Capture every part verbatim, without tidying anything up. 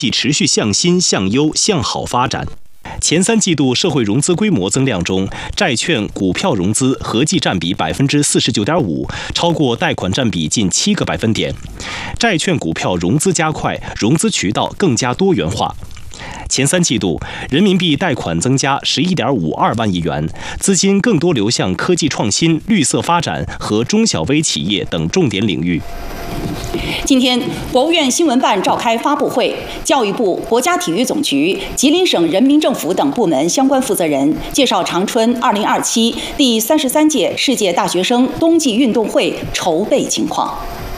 持续向新、向优、向好发展。前三季度社会融资规模增量中，债券、股票融资合计占比百分之四十九点五，超过贷款占比近七个百分点。债券、股票融资加快，融资渠道更加多元化。前三季度，人民币贷款增加十一点五二万亿元，资金更多流向科技创新、绿色发展和中小微企业等重点领域。 今天，国务院新闻办召开发布会，教育部、国家体育总局、吉林省人民政府等部门相关负责人介绍长春二零二七第三十三届世界大学生冬季运动会筹备情况。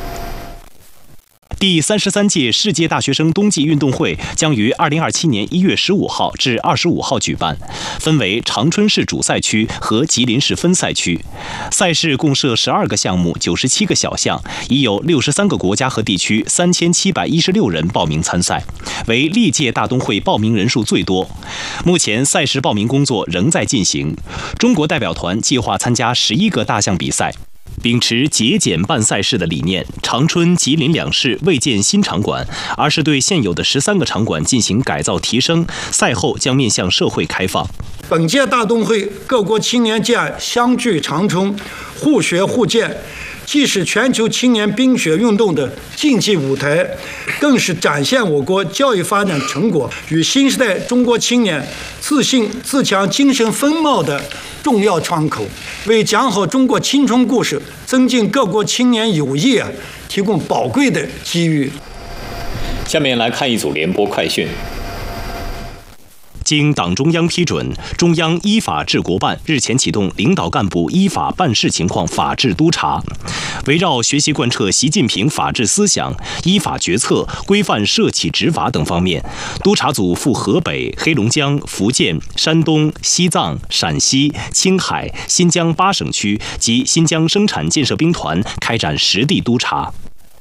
第三十三届世界大学生冬季运动会将于二零二七年一月十五号至二十五号举办，分为长春市主赛区和吉林市分赛区。赛事共设十二个项目、九十七个小项，已有六十三个国家和地区三千七百一十六人报名参赛，为历届大冬会报名人数最多。目前赛事报名工作仍在进行，中国代表团计划参加十一个大项比赛。秉持节俭办赛事的理念，长春、吉林两市未建新场馆，而是对现有的十三个场馆进行改造提升。赛后将面向社会开放。 本届大冬会，各国青年舰相聚长春，互学互鉴，既是全球青年冰雪运动的竞技舞台，更是展现我国教育发展成果与新时代中国青年自信自强精神风貌的重要窗口，为讲好中国青春故事、增进各国青年友谊啊，提供宝贵的机遇。 下面来看一组联播快讯。 经党中央批准，中央依法治国办日前启动领导干部依法办事情况法治督查，围绕学习贯彻习近平法治思想、依法决策、规范涉企执法等方面，督查组赴河北、黑龙江、福建、山东、西藏、陕西、青海、新疆八省区及新疆生产建设兵团开展实地督查。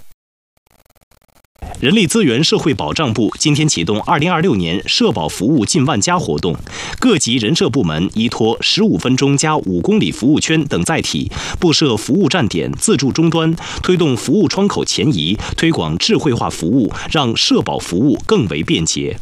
人力资源社会保障部今天启动二零二六年社保服务近万家活动，各级人社部门依托十五分钟加五公里服务圈等载体，布设服务站点、自助终端，推动服务窗口前移，推广智慧化服务，让社保服务更为便捷。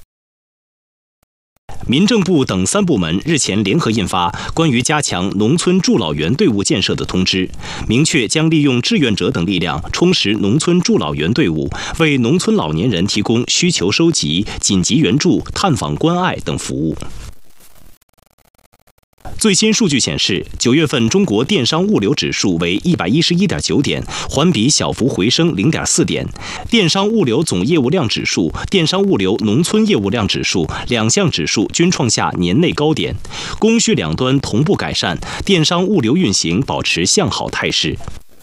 民政部等三部门日前联合印发关于加强农村助老援队伍建设的通知，明确将利用志愿者等力量充实农村助老援队伍，为农村老年人提供需求收集、紧急援助、探访关爱等服务。最新数据显示，九月份中国电商物流指数为一百一十一点九点，环比小幅回升零点四点。电商物流总业务量指数、电商物流农村业务量指数两项指数均创下年内高点，供需两端同步改善，电商物流运行保持向好态势。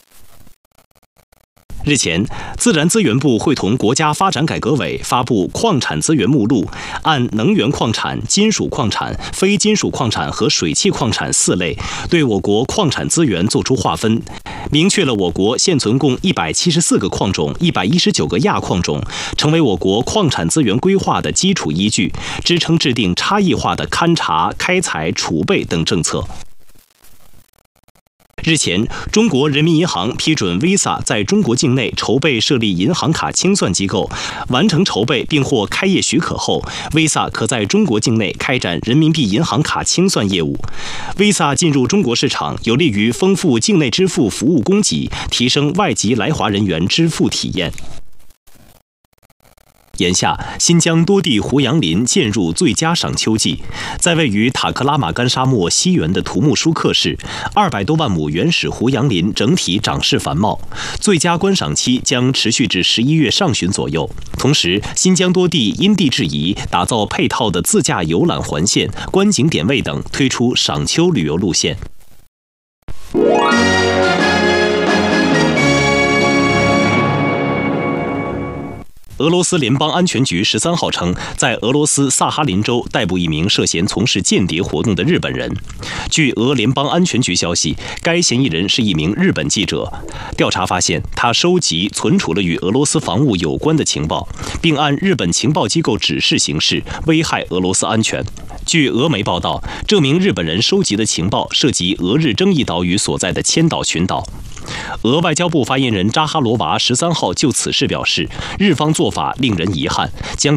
日前，自然资源部会同国家发展改革委发布矿产资源目录，按能源矿产、金属矿产、非金属矿产和水汽矿产四类，对我国矿产资源作出划分，明确了我国现存共一百七十四个矿种、一百一十九个亚矿种，成为我国矿产资源规划的基础依据，支撑制定差异化的勘察、开采、储备等政策。日前，中国人民银行批准 Visa 在中国境内筹备设立银行卡清算机构，完成筹备并获开业许可后 ，Visa 可在中国境内开展人民币银行卡清算业务。Visa 进入中国市场，有利于丰富境内支付服务供给，提升外籍来华人员支付体验。眼下，新疆多地胡杨林渐入最佳赏秋季。在位于塔克拉玛干沙漠西缘的图木舒克市，二百多万亩原始胡杨林整体长势繁茂，最佳观赏期将持续至十一月上旬左右。同时，新疆多地因地制宜，打造配套的自驾游览环线、观景点位等，推出赏秋旅游路线。俄罗斯联邦安全局十三号称，在俄罗斯萨哈林州逮捕一名涉嫌从事间谍活动的日本人。据俄联邦安全局消息，该嫌疑人是一名日本记者。调查发现，他收集、存储了与俄罗斯防务有关的情报，并按日本情报机构指示行事，危害俄罗斯安全。据俄媒报道，这名日本人收集的情报涉及俄日争议岛屿所在的千岛群岛。 俄外交部发言人扎哈罗娃十三号就此事表示，日方做法令人遗憾，将